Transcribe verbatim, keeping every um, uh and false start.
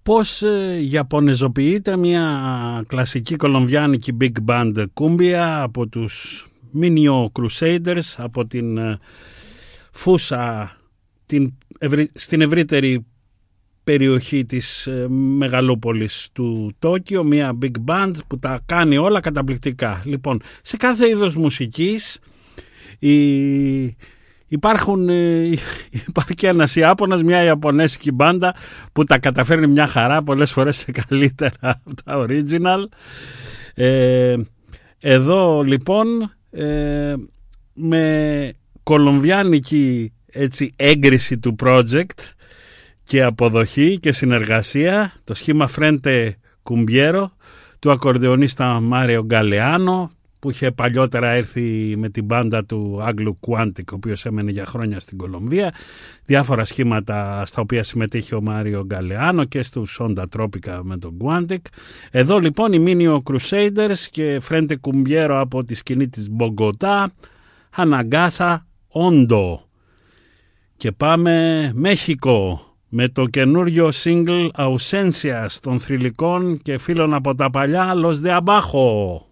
πώς ε, ιαπωνεζοποιείται μια κλασική κολομβιάνικη big band κούμπια από τους Minio Crusaders, από την ε, Φούσα, την ευρύ, στην ευρύτερη περιοχή της ε, μεγαλούπολης του Τόκιο, μια big band που τα κάνει όλα καταπληκτικά. Λοιπόν, σε κάθε είδος μουσικής η, υπάρχουν, ε, υπάρχει και ένας Ιάπωνας, μια Ιαπωνέζικη μπάντα που τα καταφέρνει μια χαρά, πολλές φορές και καλύτερα από τα original. Ε, εδώ λοιπόν ε, με κολομβιάνικη έτσι, έγκριση του project και αποδοχή και συνεργασία, το σχήμα Frente Cumbiero του ακορντεονίστα Μάριο Γκαλεάνο, που είχε παλιότερα έρθει με την μπάντα του Άγγλου Quantic, ο οποίος έμενε για χρόνια στην Κολομβία, διάφορα σχήματα στα οποία συμμετείχε ο Μάριο Γκαλεάνο και στου Sonda Tropica με τον Quantic. Εδώ λοιπόν οι Minio Crusaders και Frente Cumbiero από τη σκηνή της Μπογκοτά, Αναγκάσα Όντο. Και πάμε Μέχικο με το καινούριο single Ausencias των θρυλικών και φίλων από τα παλιά Los de Abajo.